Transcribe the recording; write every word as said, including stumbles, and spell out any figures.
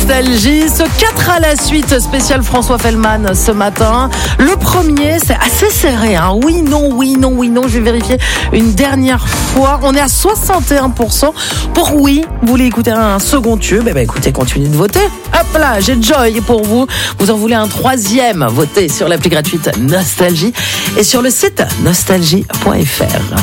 Nostalgie. Ce quatre à la suite, spécial François Fellman ce matin. Le premier, c'est assez serré. Hein. Oui, non, oui, non, oui, non. Je vais vérifier une dernière fois. On est à soixante et un pour cent pour oui. Vous voulez écouter un second tube? Eh ben, écoutez, continuez de voter. Hop là, j'ai Joy pour vous. Vous en voulez un troisième? Votez sur l'appli gratuite Nostalgie et sur le site nostalgie point f r.